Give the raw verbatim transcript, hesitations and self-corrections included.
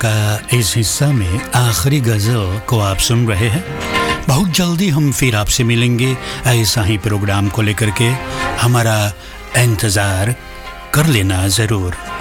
का इस हिस्सा में आखिरी गज़ल को आप सुन रहे हैं। बहुत जल्दी हम फिर आपसे मिलेंगे ऐसा ही प्रोग्राम को लेकर के। हमारा इंतज़ार कर लेना ज़रूर।